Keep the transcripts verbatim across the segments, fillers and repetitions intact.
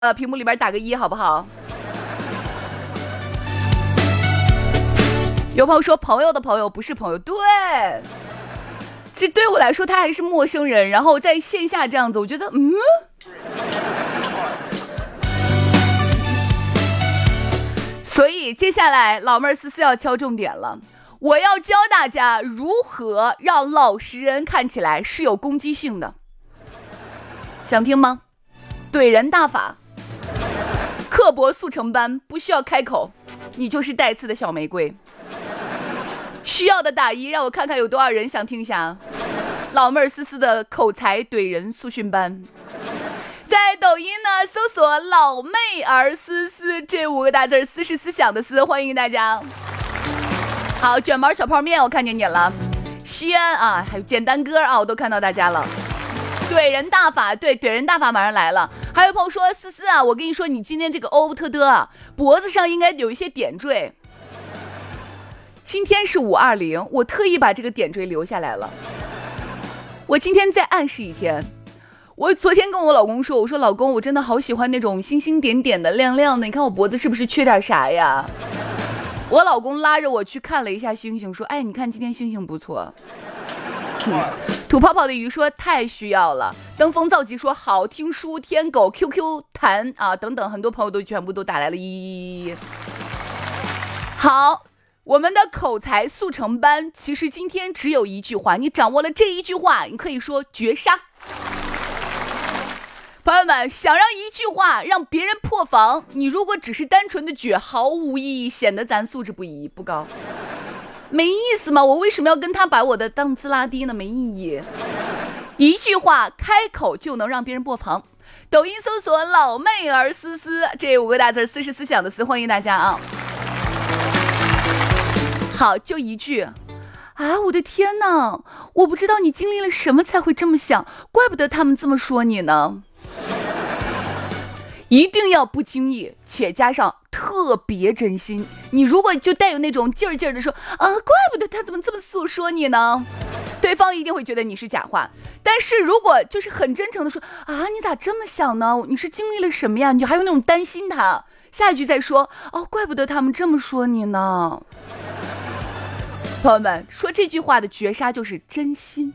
呃屏幕里边打个一好不好？有朋友说朋友的朋友不是朋友，对，其实对我来说他还是陌生人，然后在线下这样子，我觉得嗯。所以接下来老妹儿思思要敲重点了，我要教大家如何让老实人看起来是有攻击性的，想听吗？怼人大法，刻薄速成班，不需要开口，你就是带刺的小玫瑰。需要的打一，让我看看有多少人想听一下老妹儿思思的口才怼人速训班。在抖音呢搜索老妹儿思思这五个大字，思是思想的思，欢迎大家。好，卷毛小泡面我看见你了，西安啊，还有简单歌啊，我都看到大家了。怼人大法，对，怼人大法马上来了。还有朋友说思思啊，我跟你说你今天这个欧特的啊，脖子上应该有一些点缀。今天是五二零，我特意把这个点缀留下来了。我今天再暗示一天，我昨天跟我老公说，我说老公，我真的好喜欢那种星星点点的亮亮的，你看我脖子是不是缺点啥呀？我老公拉着我去看了一下星星，说哎，你看今天星星不错。嗯、吐泡泡的鱼说太需要了。登峰造极说好，听书天狗 Q Q 弹啊等等，很多朋友都全部都打来了一。好，我们的口才速成班其实今天只有一句话，你掌握了这一句话，你可以说绝杀。朋友们，想让一句话让别人破防，你如果只是单纯的绝，毫无意义，显得咱素质不一不高，没意思嘛。我为什么要跟他把我的档次拉低呢？没意义。一句话开口就能让别人破防。抖音搜索老妹儿思思这五个大字，思是思想的思，欢迎大家啊。好，就一句啊，我的天哪，我不知道你经历了什么才会这么想，怪不得他们这么说你呢。一定要不经意，且加上特别真心。你如果就带有那种劲儿劲儿的说啊，怪不得他怎么这么诉说你呢，对方一定会觉得你是假话。但是如果就是很真诚的说啊，你咋这么想呢？你是经历了什么呀？你就还有那种担心他，下一句再说哦，怪不得他们这么说你呢。朋友们，说这句话的绝杀就是真心，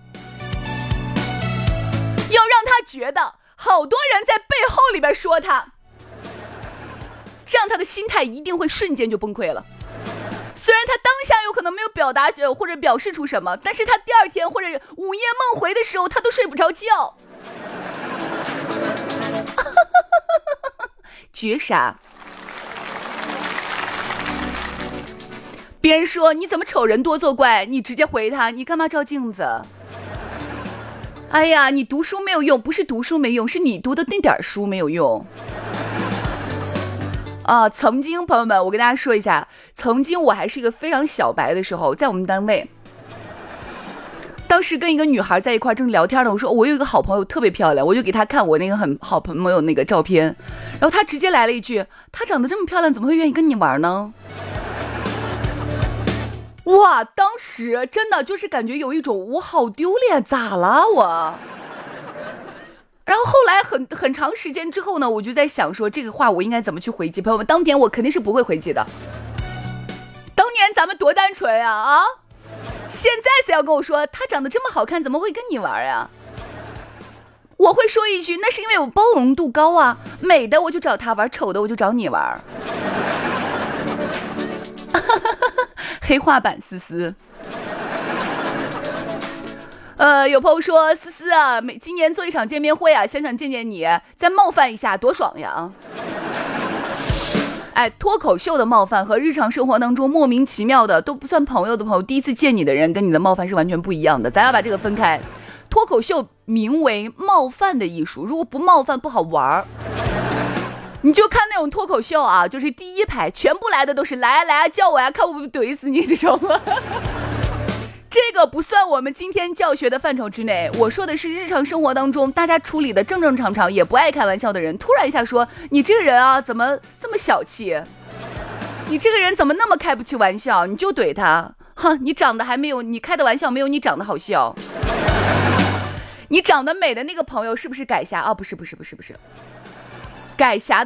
要让他觉得好多人在背后里边说他，这样他的心态一定会瞬间就崩溃了。虽然他当下有可能没有表达或者表示出什么，但是他第二天或者午夜梦回的时候，他都睡不着觉。绝杀。别人说你怎么丑人多作怪，你直接回他，你干嘛照镜子？哎呀，你读书没有用，不是读书没用，是你读的那点书没有用啊！曾经朋友们，我跟大家说一下，曾经我还是一个非常小白的时候，在我们单位，当时跟一个女孩在一块正聊天呢，我说我有一个好朋友特别漂亮，我就给她看我那个很好朋友那个照片，然后她直接来了一句，她长得这么漂亮，怎么会愿意跟你玩呢？哇，当时真的就是感觉有一种我好丢脸，咋了我？然后后来很很长时间之后呢，我就在想说这个话我应该怎么去回击。朋友们，当年我肯定是不会回击的。当年咱们多单纯啊啊！现在才要跟我说他长得这么好看，怎么会跟你玩啊？我会说一句，那是因为我包容度高啊，美的我就找他玩，丑的我就找你玩。黑化版思思。呃，有朋友说思思啊，每今年做一场见面会啊，想想见见你，再冒犯一下，多爽呀！哎，脱口秀的冒犯和日常生活当中莫名其妙的都不算朋友的朋友，第一次见你的人跟你的冒犯是完全不一样的，咱要把这个分开。脱口秀名为冒犯的艺术，如果不冒犯不好玩。你就看那种脱口秀啊，就是第一排全部来的都是来啊来啊叫我呀，看我不怼死你这种。这个不算我们今天教学的范畴之内，我说的是日常生活当中大家处理的正正常常也不爱开玩笑的人，突然一下说你这个人啊怎么这么小气，你这个人怎么那么开不起玩笑，你就怼他，哼，你长得还没有你开的玩笑没有你长得好笑，你长得美的那个朋友是不是改一下啊？不是不是不是不是， 改辖